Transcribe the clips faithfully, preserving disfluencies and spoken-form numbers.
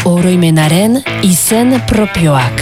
oroimenaren izen propioak.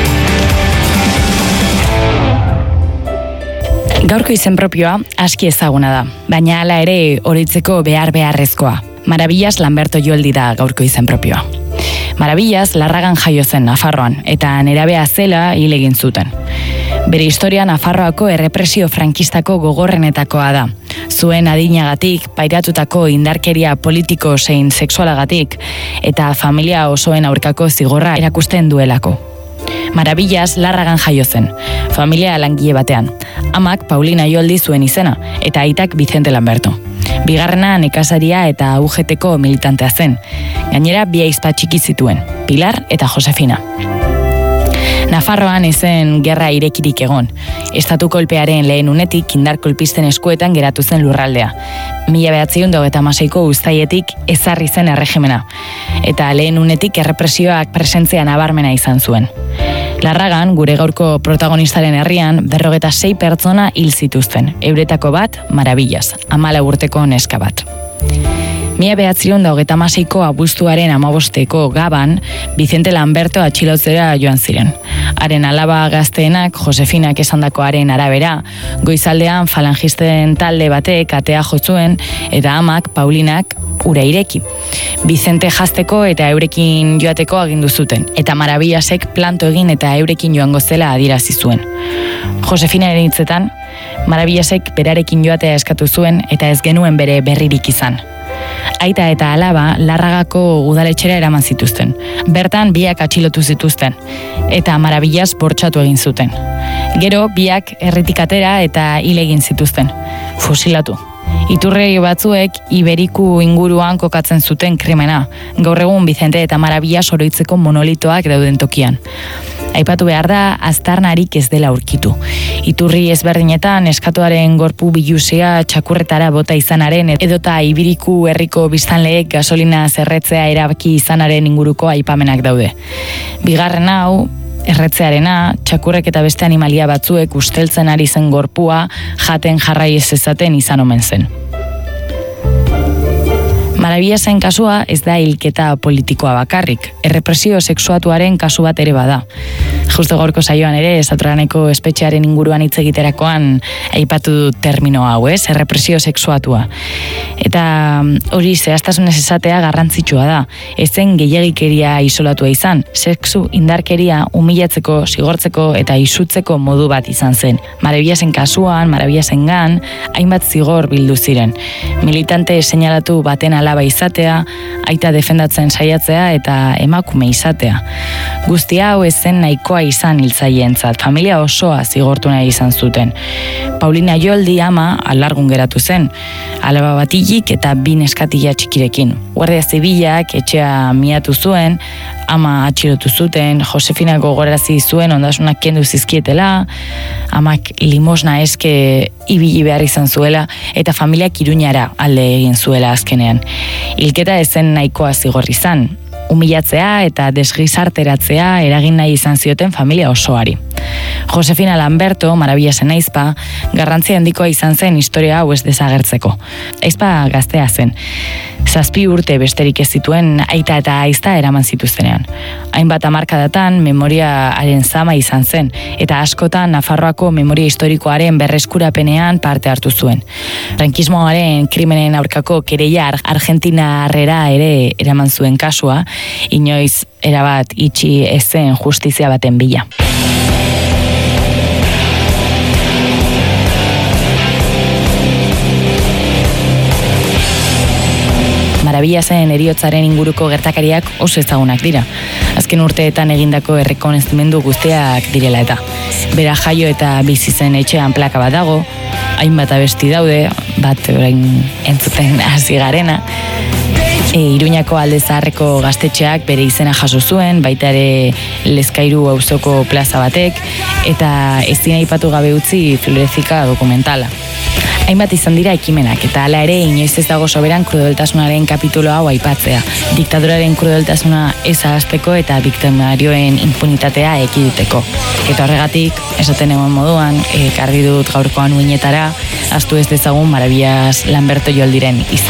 Gaurko izen propioa aski ezaguna da, baina hala ere oroitzeko behar beharrezkoa. Maravillas Lamberto Joldi da gaurko izen propioa. Maravillas Larragan jaio zen Nafarroan, eta nerabea zela hil egin zuten. Bere historia Nafarroako errepresio frankistako gogorrenetakoa da. Zuen adinagatik, pairatutako indarkeria politiko zein sexualagatik, eta familia osoen aurkako zigorra erakusten duelako. Maravillas Larragan jaio zen, familia langile batean. Amak Paulina Joldi zuen izena, eta aitak Vicente Lamberto. Bigarrena nekazaria eta U G T-ko militantea zen. Gainera bi ahizpa txiki zituen, Pilar eta Josefina. Nafarroan ezen gerra irekirik egon. Estatu kolpearen lehen unetik indar kolpisten eskuetan geratu zen lurraldea. Mila behatziehun eta hogeita hamaseiko uztailetik ezarri zen erregimena. Eta lehen unetik errepresioak presentzia nabarmena izan zuen. Larragan, gure gaurko protagonistaren herrian, berrogeta sei pertsona hil zituzten. Euretako bat, Maravillas, hamalau urteko neska bat. Mila behatziehun eta hogeita hamaseiko abuztuaren hamabosteko gaban, Vicente Lamberto atxilotzera joan ziren. Haren alaba gazteenak, Josefinak esandakoaren arabera, goizaldean falangisten talde batek atea jotzuen, eta amak, Paulinak, ura ireki. Vicente jazteko eta eurekin joateko agindu zuten, eta Maravillasek planto egin eta eurekin joango zela adierazi zuen. Josefinaren hitzetan, Maravillasek berarekin joatea eskatu zuen eta ez genuen bere berririk izan. Aita eta alaba Larragako udaletxera eraman zituzten. Bertan biak atxilotu zituzten, eta Maravillas bortxatu egin zuten. Gero biak erritik atera eta hil egin zituzten, fusilatu. Iturregi batzuek Iberiku inguruan kokatzen zuten krimena, gaur egun Vicente eta Maravillas oroitzeko monolitoak dauden tokian. Aipatu behar da, aztarnarik ez dela aurkitu. Iturri ezberdinetan eskatuaren gorpu biluzea txakurretara bota izanaren edota Iberiku herriko biztanleek gasolina zerretzea erabaki izanaren inguruko aipamenak daude. Bigarren hau, erretzearena, txakurrek eta beste animalia batzuek usteltzen ari zen gorpua jaten jarrai ez ezaten izan omen zen. Maravillasen kasua ez da hilketa politikoa bakarrik, errepresio sexuatuaren kasu bat ere bada. Justo gaurko saioan ere, Esatraneko espetxearen inguruan hitz egiterakoan aipatu dut termino hau, ez? Errepresio sexuatua. Eta hori zehaztasunez esatea garrantzitsua da. Ez zen gehiagikeria isolatua izan, sexu indarkeria humilatzeko, zigortzeko eta isutzeko modu bat izan zen. Maravillasen kasuan, Maravillasengan, hainbat zigor bildu ziren. Militante seinalatu baten alaba izatea, aita defendatzen saiatzea eta emakume izatea. Guzti hau ez zen nahikoa izan hiltzaileentzat, familia osoa zigortu nahi izan zuten. Paulina Joldi ama alargun geratu zen, alaba batilik eta bi neskatila txikirekin. Guardia Zibilak etxea miatu zuen, ama atxilotu zuten, Josefina gogorarazi zuen ondasunak kendu zizkietela, amak limosna eske ibili behar izan zuela, eta familiak Iruñara alde egin zuela azkenean. Hilketa ezen nahikoa zigor izan, humilatzea eta desgizarteratzea eragin nahi izan zioten familia osoari. Josefina Lamberto, Maravillasen aizpa, garrantzia handikoa izan zen historia hau ez desagertzeko. Aizpa gaztea zen. Zazpi urte besterik ez zituen aita eta aizta eraman zituztenean. Hainbat hamarkadatan memoriaren zama izan zen, eta askotan Nafarroako memoria historikoaren berreskurapenean parte hartu zuen. Frankismoaren krimenen aurkako kereia Argentinarrera ere eraman zuen kasua, inoiz erabat itxi ezen justizia baten bila. Maravillasen heriotzaren inguruko gertakariak oso ezagunak dira. Azken urteetan egindako errekonozimendu guztiak direla eta. Bera jaio eta bizi zen etxean plaka bat dago, hainbat abesti daude, bat orain entzuten hasi garena. E, Iruñako Alde Zaharreko gaztetxeak bere izena jaso zuen, baita ere Lezkairu auzoko plaza batek, eta ez dina aipatu gabe utzi Florezika dokumentala. Hainbat izan dira ekimenak, eta hala ere inoiz ez dago soberan krudeltasunaren kapitulo hau aipatzea. Diktaduraren krudeltasuna ez ahazteko eta biktimarioen impunitatea ekiditeko. Eta horregatik, esaten egon moduan, ekarri dut gaurkoan uinetara, ahaztu ez dezagun Maravillas Lamberto Joldiren izan.